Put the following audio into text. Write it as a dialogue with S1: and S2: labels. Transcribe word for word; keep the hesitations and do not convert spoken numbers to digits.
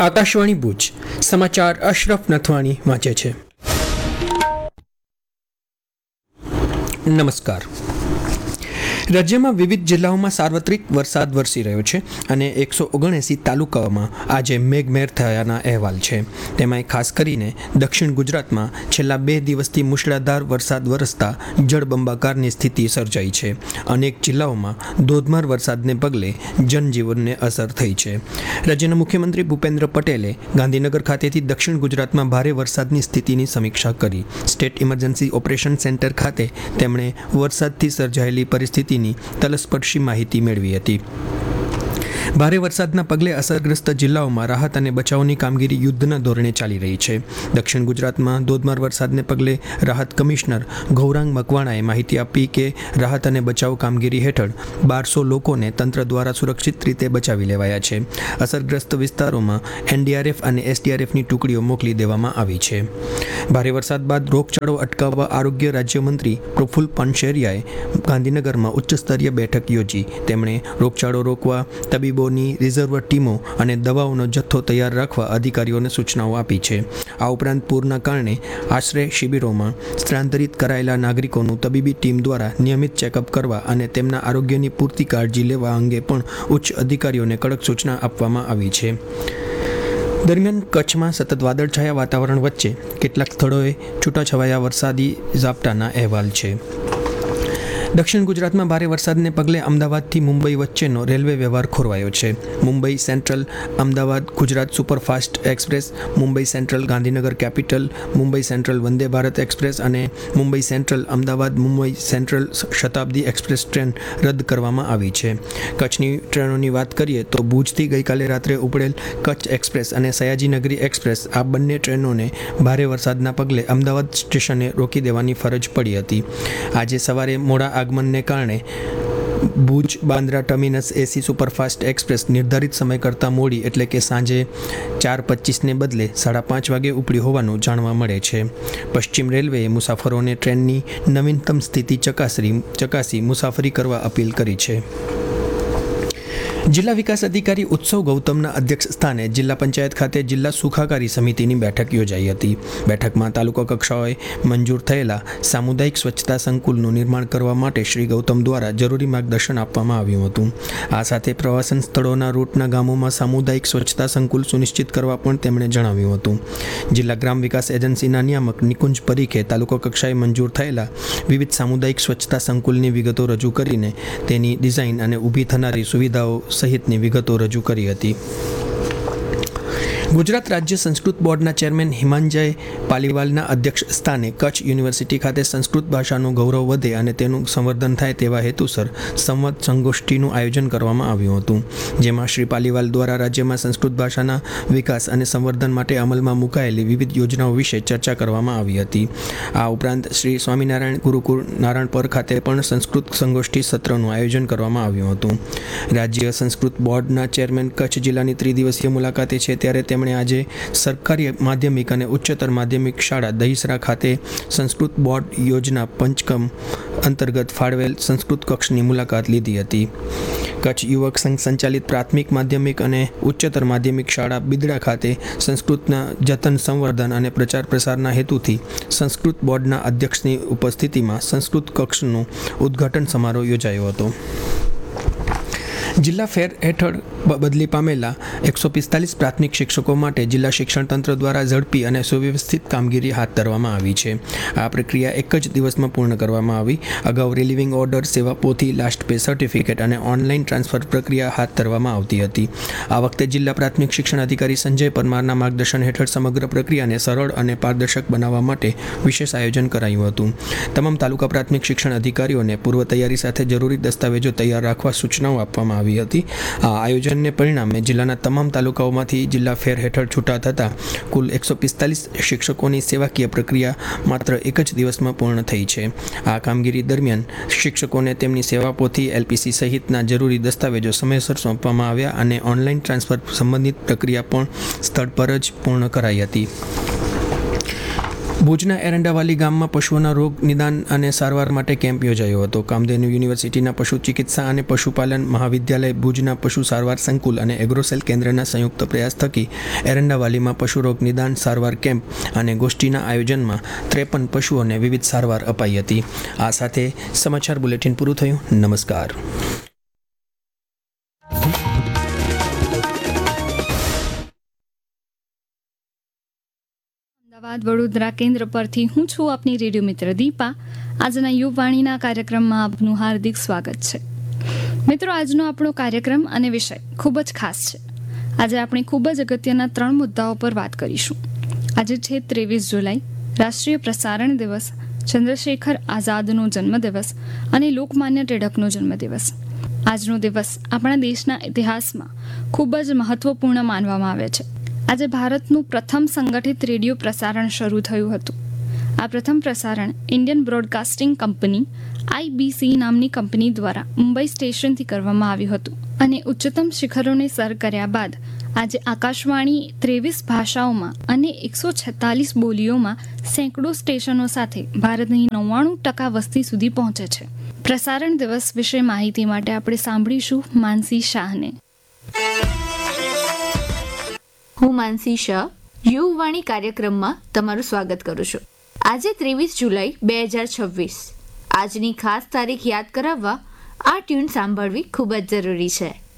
S1: આકાશવાણી ભુજ સમાચાર અશરફ નથવાણી વાંચે છે. નમસ્કાર. રાજ્યમાં વિવિધ જિલ્લાઓમાં સાર્વત્રિક વરસાદ વરસી રહ્યો છે અને એકસો ઓગણએંસી તાલુકાઓમાં આજે મેઘમહેર થયાના અહેવાલ છે. તેમાંય ખાસ કરીને દક્ષિણ ગુજરાતમાં છેલ્લા બે દિવસથી મુશળધાર વરસાદ વરસતા જળબંબાકારની સ્થિતિ સર્જાઈ છે. અનેક જિલ્લાઓમાં ધોધમાર વરસાદને પગલે જનજીવનને અસર થઈ છે. રાજ્યના મુખ્યમંત્રી ભૂપેન્દ્ર પટેલે ગાંધીનગર ખાતેથી દક્ષિણ ગુજરાતમાં ભારે વરસાદની સ્થિતિની સમીક્ષા કરી. સ્ટેટ ઇમરજન્સી ઓપરેશન સેન્ટર ખાતે તેમણે વરસાદથી સર્જાયેલી પરિસ્થિતિ તલસ્પર્શી માહિતી મેળવી હતી. ભારે વરસાદના પગલે અસરગ્રસ્ત જિલ્લાઓમાં રાહત અને બચાવની કામગીરી યુદ્ધના ધોરણે ચાલી રહી છે. દક્ષિણ ગુજરાતમાં ધોધમાર વરસાદને પગલે રાહત કમિશનર ગૌરાંગ મકવાણાએ માહિતી આપી કે રાહત અને બચાવ કામગીરી હેઠળ બારસો લોકોને તંત્ર દ્વારા સુરક્ષિત રીતે બચાવી લેવાયા છે. અસરગ્રસ્ત વિસ્તારોમાં એનડીઆરએફ અને એસડીઆરએફની ટુકડીઓ મોકલી દેવામાં આવી છે. ભારે વરસાદ બાદ રોગચાળો અટકાવવા આરોગ્ય રાજ્યમંત્રી પ્રફુલ્લ પાનસેરિયાએ ગાંધીનગરમાં ઉચ્ચ સ્તરીય બેઠક યોજી. તેમણે રોગચાળો રોકવા તબીબો ની રિઝર્વ ટીમો અને દવાઓનો જથ્થો તૈયાર રાખવા અધિકારીઓને સૂચનાઓ આપી છે. આ ઉપરાંત પૂરના કારણે આશ્રય શિબિરોમાં સ્થળાંતરિત કરાયેલા નાગરિકોનું તબીબી ટીમ દ્વારા નિયમિત ચેકઅપ કરવા અને તેમના આરોગ્યની પૂરતી કાળજી લેવા અંગે પણ ઉચ્ચ અધિકારીઓને કડક સૂચના આપવામાં આવી છે. દરમિયાન કચ્છમાં સતત વાદળછાયા વાતાવરણ વચ્ચે કેટલાક સ્થળોએ છૂટાછવાયા વરસાદી ઝાપટાના અહેવાલ છે. દક્ષિણ ગુજરાતમાં ભારે વરસાદને પગલે અમદાવાદથી મુંબઈ વચ્ચેનો રેલવે વ્યવહાર ખોરવાયો છે. Mumbai central Ahmedabad Gujarat superfast express, Mumbai central Gandhinagar capital, Mumbai central Vande Bharat express અને મુંબઈ સેન્ટ્રલ અમદાવાદ મુંબઈ સેન્ટ્રલ શતાબ્દી એક્સપ્રેસ ટ્રેન રદ કરવામાં આવી છે. કચ્છની ટ્રેનોની વાત કરીએ તો ભુજથી ગઈકાલે રાત્રે ઉપડેલ કચ્છ એક્સપ્રેસ અને સયાજીનગરી એક્સપ્રેસ આ બંને ટ્રેનોને ભારે વરસાદના પગલે અમદાવાદ સ્ટેશને રોકી દેવાની ફરજ પડી હતી. આજે સવારે મોડા આગમનને કારણે Bhuj Bandra terminus AC superfast express નિર્ધારિત સમય કરતાં મોડી એટલે કે સાંજે ચાર પચીસને બદલે સાડા પાંચ વાગે ઉપડી હોવાનું જાણવા મળે છે. પશ્ચિમ રેલવેએ મુસાફરોને ટ્રેનની નવીનતમ સ્થિતિ ચકાસી ચકાસી મુસાફરી કરવા અપીલ કરી છે. જિલ્લા વિકાસ અધિકારી ઉત્સવ ગૌતમના અધ્યક્ષ સ્થાને જિલ્લા પંચાયત ખાતે જિલ્લા સુખાકારી સમિતિની બેઠક યોજાઈ હતી. બેઠકમાં તાલુકા કક્ષાએ મંજૂર થયેલા સામુદાયિક સ્વચ્છતા સંકુલનું નિર્માણ કરવા માટે શ્રી ગૌતમ દ્વારા જરૂરી માર્ગદર્શન આપવામાં આવ્યું હતું. આ સાથે પ્રવાસન સ્થળોના રૂટના ગામોમાં સામુદાયિક સ્વચ્છતા સંકુલ સુનિશ્ચિત કરવા પણ તેમણે જણાવ્યું હતું. જિલ્લા ગ્રામ વિકાસ એજન્સીના નિયામક નિકુંજ પરીખે તાલુકા કક્ષાએ મંજૂર થયેલા વિવિધ સામુદાયિક સ્વચ્છતા સંકુલની વિગતો રજૂ કરીને તેની ડિઝાઇન અને ઊભી થનારી સુવિધાઓ સહિતની વિગતો રજૂ કરી હતી. ગુજરાત રાજ્ય સંસ્કૃત બોર્ડના ચેરમેન હિમાંજય પાલીવાલના અધ્યક્ષ સ્થાને કચ્છ યુનિવર્સિટી ખાતે સંસ્કૃત ભાષાનું ગૌરવ વધે અને તેનું સંવર્ધન થાય તેવા હેતુસર સંવાદ સંગોષ્ઠીનું આયોજન કરવામાં આવ્યું હતું. જેમાં શ્રી પાલીવાલ દ્વારા રાજ્યમાં સંસ્કૃત ભાષાના વિકાસ અને સંવર્ધન માટે અમલમાં મુકાયેલી વિવિધ યોજનાઓ વિશે ચર્ચા કરવામાં આવી હતી. આ ઉપરાંત શ્રી સ્વામિનારાયણ ગુરુકુળ નારાયણપર ખાતે પણ સંસ્કૃત સંગોષ્ઠી સત્રનું આયોજન કરવામાં આવ્યું હતું. રાજ્ય સંસ્કૃત બોર્ડના ચેરમેન કચ્છ જિલ્લાની ત્રિદિવસીય મુલાકાતે છે ત્યારે તેમણે આજે સરકારી માધ્યમિક અને ઉચ્ચતર માધ્યમિક શાળા દહીસરા ખાતે સંસ્કૃત બોર્ડ યોજના પંચકમ અંતર્ગત ફાળવેલ સંસ્કૃત કક્ષની મુલાકાત લીધી હતી. કચ્છ યુવક સંઘ સંચાલિત પ્રાથમિક માધ્યમિક અને ઉચ્ચતર માધ્યમિક શાળા બિદડા ખાતે સંસ્કૃતના જતન સંવર્ધન અને પ્રચાર પ્રસારના હેતુથી સંસ્કૃત બોર્ડના અધ્યક્ષની ઉપસ્થિતિમાં સંસ્કૃત કક્ષનું ઉદ્ઘાટન સમારોહ યોજાયો હતો. જિલ્લા ફેર હેઠળ બદલી પામેલા એકસો પિસ્તાલીસ પ્રાથમિક શિક્ષકો માટે જિલ્લા શિક્ષણ તંત્ર દ્વારા ઝડપી અને સુવ્યવસ્થિત કામગીરી હાથ ધરવામાં આવી છે. આ પ્રક્રિયા એક જ દિવસમાં પૂર્ણ કરવામાં આવી. અગાઉ રિલીવિંગ ઓર્ડર, સેવા પોથી, લાસ્ટ પે સર્ટિફિકેટ અને ઓનલાઈન ટ્રાન્સફર પ્રક્રિયા હાથ ધરવામાં આવતી હતી. આ વખતે જિલ્લા પ્રાથમિક શિક્ષણ અધિકારી સંજય પરમારના માર્ગદર્શન હેઠળ સમગ્ર પ્રક્રિયાને સરળ અને પારદર્શક બનાવવા માટે વિશેષ આયોજન કરાયું હતું. તમામ તાલુકા પ્રાથમિક શિક્ષણ અધિકારીઓને પૂર્વ તૈયારી સાથે જરૂરી દસ્તાવેજો તૈયાર રાખવા સૂચનાઓ આપવામાં આવી હતી. આ આયોજનને પરિણામે જિલ્લાના તમામ તાલુકાઓમાંથી જિલ્લા ફેર હેઠળ છૂટા થતા કુલ એકસો પિસ્તાલીસ શિક્ષકોની સેવાકીય પ્રક્રિયા માત્ર એક જ દિવસમાં પૂર્ણ થઈ છે. આ કામગીરી દરમિયાન શિક્ષકોને તેમની સેવા પોથી, એલપીસી સહિતના જરૂરી દસ્તાવેજો સમયસર સોંપવામાં આવ્યા અને ઓનલાઈન ટ્રાન્સફર સંબંધિત પ્રક્રિયા પણ સ્થળ પર જ પૂર્ણ કરાઈ હતી. ભુજના એરંડાવાલી ગામમાં પશુઓના રોગ નિદાન અને સારવાર માટે કેમ્પ યોજાયો હતો. કામધેનુ યુનિવર્સિટીના પશુ ચિકિત્સા અને પશુપાલન મહાવિદ્યાલય ભુજના પશુ સારવાર સંકુલ અને એગ્રોસેલ કેન્દ્રના સંયુક્ત પ્રયાસ થકી એરંડાવાલીમાં પશુરોગ નિદાન સારવાર કેમ્પ અને ગોષ્ઠીના આયોજનમાં ત્રેપન પશુઓને વિવિધ સારવાર અપાઈ હતી. આ સાથે સમાચાર બુલેટિન પૂરું થયું. નમસ્કાર.
S2: અમદાવાદ વડોદરા કેન્દ્ર પરથી હું છું આપની રેડિયો મિત્ર દીપા. આજના યુવવાણીના કાર્યક્રમમાં આપનું હાર્દિક સ્વાગત છે. મિત્રો, આજનો આપણો કાર્યક્રમ અને વિષય ખૂબ જ ખાસ છે. આજે આપણે ખૂબ જ અગત્યના ત્રણ મુદ્દાઓ પર વાત કરીશું. આજે છે ત્રેવીસ જુલાઈ, રાષ્ટ્રીય પ્રસારણ દિવસ, ચંદ્રશેખર આઝાદનો જન્મદિવસ અને લોકમાન્ય ટિળકનો જન્મદિવસ. આજનો દિવસ આપણા દેશના ઇતિહાસમાં ખૂબ જ મહત્વપૂર્ણ માનવામાં આવે છે. આજે ભારતનું પ્રથમ સંગઠિત રેડિયો પ્રસારણ શરૂ થયું હતું. આ પ્રથમ પ્રસારણ ઇન્ડિયન બ્રોડકાસ્ટિંગ કંપની આઈબીસી નામની કંપની દ્વારા મુંબઈ સ્ટેશનથી કરવામાં આવ્યું હતું અને ઉચ્ચતમ શિખરોને સર કર્યા બાદ આજે આકાશવાણી ત્રેવીસ ભાષાઓમાં અને એકસો છેતાલીસ બોલીઓમાં સેંકડો સ્ટેશનો સાથે ભારતની નવ્વાણું ટકા વસ્તી સુધી પહોંચે છે. પ્રસારણ દિવસ વિશે માહિતી માટે આપણે સાંભળીશું માનસી શાહને.
S3: હું માનસી શાહ યુવવાણી કાર્યક્રમમાં તમારું સ્વાગત કરું છું. આજે ત્રેવીસ જુલાઈ બે હજાર છવ્વીસ. આજની ખાસ તારીખ યાદ કરાવવા આ ટ્યુન સાંભળવી ખૂબ જ જરૂરી છે.